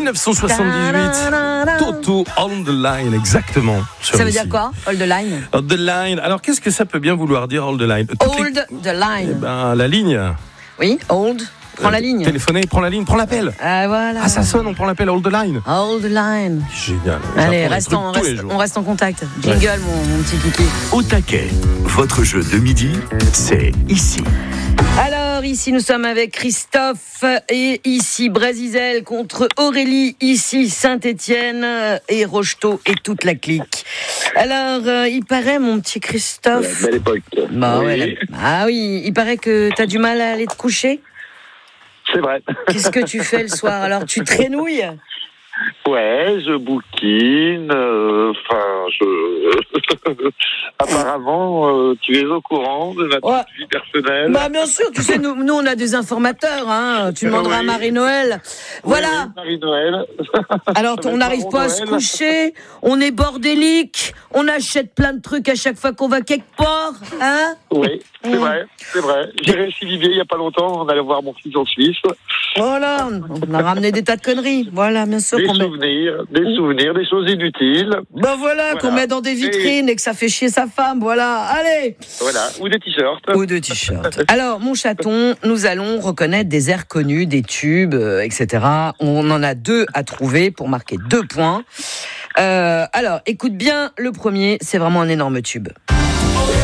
1978. Toto, On the Line, exactement. Ça veut dire quoi, Hold the Line? Hold the Line. Alors, qu'est-ce que ça peut bien vouloir dire, Hold the Line? Hold the Line. Eh ben, la ligne. Oui, hold. Prends la ligne. Téléphoner, prends la ligne, prends l'appel. Ah, voilà. Ah, ça sonne, on prend l'appel, Hold the Line. Hold the Line. Génial. Allez, on reste en contact. Jingle, mon petit kiki. Au taquet, votre jeu de midi, c'est ici. Alors, ici, nous sommes avec Christophe et ici, Brésisel contre Aurélie, ici, Saint-Étienne et Rocheteau et toute la clique. Alors, il paraît, mon petit Christophe... Belle époque. Bah, oui. ouais, ah oui, il paraît que t'as du mal à aller te coucher. C'est vrai. Qu'est-ce que tu fais le soir? Alors, tu traînouilles? Ouais, je bouquine, apparemment, tu es au courant de ma petite vie personnelle. Bah, bien sûr, tu sais, nous, on a des informateurs, hein. Tu demanderas à Marie-Noël. Voilà. Oui, Marie-Noël. Alors, on n'arrive pas à se coucher, on est bordélique, on achète plein de trucs à chaque fois qu'on va quelque part, hein? Oui, c'est vrai. J'ai récidivé il y a pas longtemps, on allait voir mon fils en Suisse. Voilà, on a ramené des tas de conneries. Voilà, bien sûr. Des souvenirs, des choses inutiles. Ben voilà, qu'on met dans des vitrines et que ça fait chier sa femme, voilà. Allez. Voilà, ou des t-shirts. Ou des t-shirts. Alors, mon chaton, nous allons reconnaître des airs connus, des tubes, etc. On en a 2 à trouver pour marquer 2 points. Alors, écoute bien, le premier, c'est vraiment un énorme tube.